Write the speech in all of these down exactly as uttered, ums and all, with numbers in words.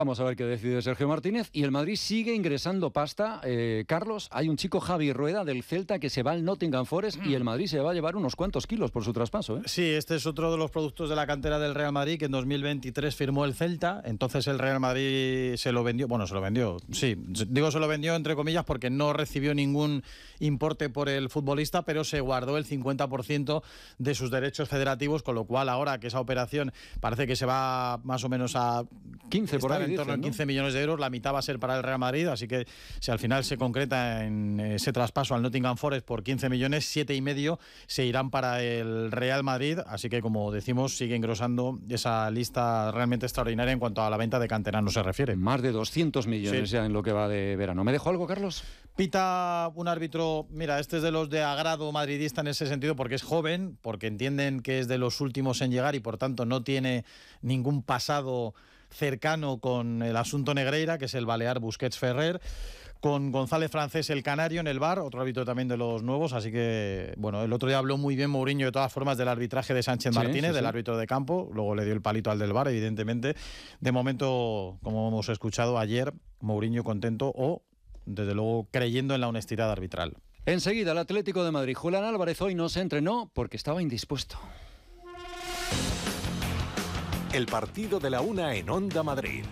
Vamos a ver qué decide Sergio Martínez. Y el Madrid sigue ingresando pasta. Eh, Carlos, hay un chico, Javi Rueda, del Celta, que se va al Nottingham Forest mm. y el Madrid se va a llevar unos cuantos kilos por su traspaso, ¿eh? Sí, este es otro de los productos de la cantera del Real Madrid, que en dos mil veintitrés firmó el Celta. Entonces el Real Madrid se lo vendió. Bueno, se lo vendió, sí. Digo se lo vendió entre comillas porque no recibió ningún importe por el futbolista, pero se guardó el cincuenta por ciento de sus derechos federativos, con lo cual ahora que esa operación parece que se va más o menos a quince por ahí, en torno a quince millones de euros, la mitad va a ser para el Real Madrid, así que si al final se concreta en ese traspaso al Nottingham Forest por quince millones, siete y medio se irán para el Real Madrid, así que como decimos, sigue engrosando esa lista realmente extraordinaria en cuanto a la venta de canteranos se refiere. Más de doscientos millones sí. ya en lo que va de verano. ¿Me dejó algo, Carlos? Pita un árbitro, mira, este es de los de agrado madridista en ese sentido porque es joven, porque entienden que es de los últimos en llegar y por tanto no tiene ningún pasado cercano con el asunto Negreira, que es el Balear Busquets Ferrer, con González Francés el canario en el V A R, otro árbitro también de los nuevos, así que, bueno, el otro día habló muy bien Mourinho de todas formas del arbitraje de Sánchez Martínez, sí, sí, del sí. árbitro de campo, luego le dio el palito al del V A R, evidentemente. De momento, como hemos escuchado ayer, Mourinho contento o, desde luego, creyendo en la honestidad arbitral. Enseguida, el Atlético de Madrid. Julián Álvarez hoy no se entrenó porque estaba indispuesto. El partido de la una en Onda Madrid.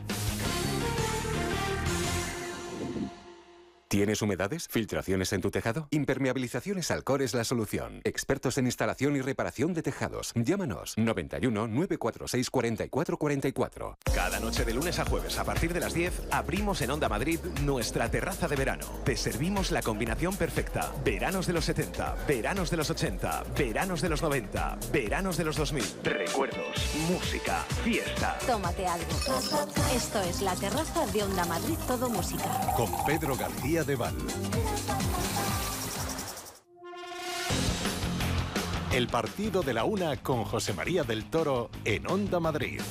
¿Tienes humedades? ¿Filtraciones en tu tejado? Impermeabilizaciones Alcor es la solución. Expertos en instalación y reparación de tejados. Llámanos noventa y uno, nueve cuatro seis, cuarenta y cuatro cuarenta y cuatro. Cada noche de lunes a jueves a partir de las diez abrimos en Onda Madrid nuestra terraza de verano. Te servimos la combinación perfecta. Veranos de los setenta, veranos de los ochenta, veranos de los noventa, veranos de los dos mil. Recuerdos, música, fiesta. Tómate algo. Esto es la terraza de Onda Madrid Todo Música. Con Pedro García de Val. El partido de la una con José María del Toro en Onda Madrid.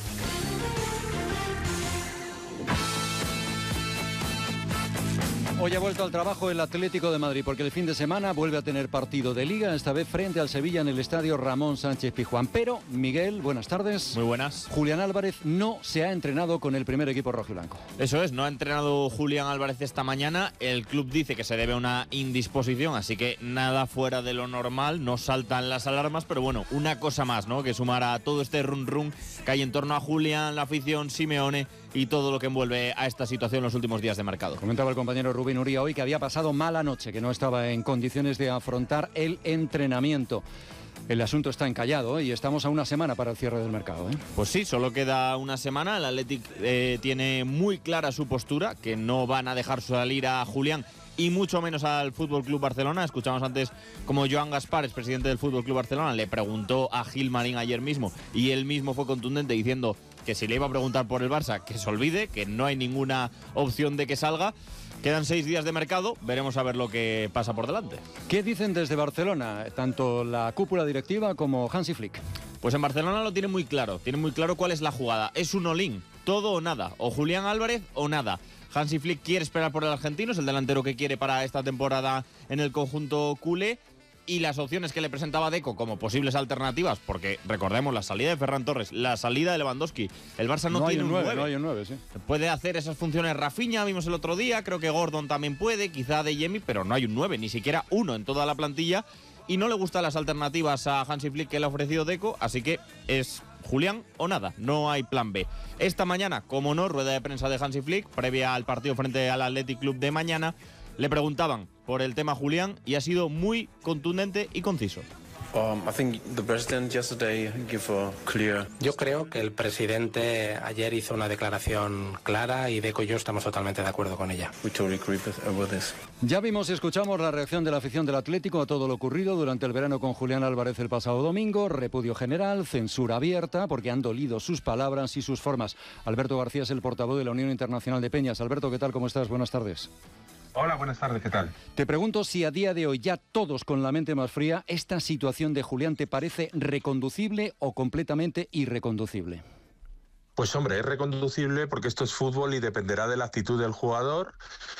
Hoy ha vuelto al trabajo el Atlético de Madrid porque el fin de semana vuelve a tener partido de Liga, esta vez frente al Sevilla en el estadio Ramón Sánchez Pizjuán. Pero, Miguel, buenas tardes. Muy buenas. Julián Álvarez no se ha entrenado con el primer equipo rojiblanco. Eso es, no ha entrenado Julián Álvarez esta mañana. El club dice que se debe a una indisposición, así que nada fuera de lo normal, no saltan las alarmas, pero bueno, una cosa más, ¿no? Que sumar a todo este run run que hay en torno a Julián, la afición, Simeone y todo lo que envuelve a esta situación en los últimos días de mercado. Comentaba el compañero Rubén Uría hoy que había pasado mala noche, que no estaba en condiciones de afrontar el entrenamiento. El asunto está encallado, ¿eh? Y estamos a una semana para el cierre del mercado, ¿eh? Pues sí, solo queda una semana. El Athletic eh, tiene muy clara su postura, que no van a dejar salir a Julián y mucho menos al F C Barcelona. Escuchamos antes como Joan Gaspar, es presidente del F C Barcelona, le preguntó a Gil Marín ayer mismo y él mismo fue contundente diciendo que si le iba a preguntar por el Barça, que se olvide, que no hay ninguna opción de que salga. Quedan seis días de mercado, veremos a ver lo que pasa por delante. ¿Qué dicen desde Barcelona, tanto la cúpula directiva como Hansi Flick? Pues en Barcelona lo tiene muy claro, tiene muy claro cuál es la jugada. Es un all-in, todo o nada, o Julián Álvarez o nada. Hansi Flick quiere esperar por el argentino, es el delantero que quiere para esta temporada en el conjunto culé. Y las opciones que le presentaba Deco como posibles alternativas, porque recordemos la salida de Ferran Torres, la salida de Lewandowski, el Barça no, no tiene hay un nueve, nueve. No hay un nueve, sí. Puede hacer esas funciones Rafinha, vimos el otro día, creo que Gordon también puede, quizá De Jemi, pero no hay un nueve, ni siquiera uno en toda la plantilla. Y no le gustan las alternativas a Hansi Flick que le ha ofrecido Deco, así que es Julián o nada, no hay plan B. Esta mañana, como no, rueda de prensa de Hansi Flick, previa al partido frente al Athletic Club de mañana, le preguntaban por el tema Julián y ha sido muy contundente y conciso. Um, I think the president yesterday gave a clear... Yo creo que el presidente ayer hizo una declaración clara y Deco y yo estamos totalmente de acuerdo con ella. We totally agree with this. Ya vimos y escuchamos la reacción de la afición del Atlético a todo lo ocurrido durante el verano con Julián Álvarez el pasado domingo. Repudio general, censura abierta, porque han dolido sus palabras y sus formas. Alberto García es el portavoz de la Unión Internacional de Peñas. Alberto, ¿qué tal? ¿Cómo estás? Buenas tardes. Hola, buenas tardes, ¿qué tal? Te pregunto si a día de hoy, ya todos con la mente más fría, esta situación de Julián te parece reconducible o completamente irreconducible. Pues hombre, es reconducible porque esto es fútbol y dependerá de la actitud del jugador,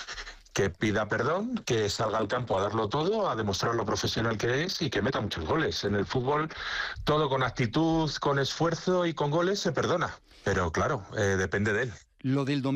que pida perdón, que salga al campo a darlo todo, a demostrar lo profesional que es y que meta muchos goles. En el fútbol todo con actitud, con esfuerzo y con goles se perdona, pero claro, eh, depende de él. Lo del domingo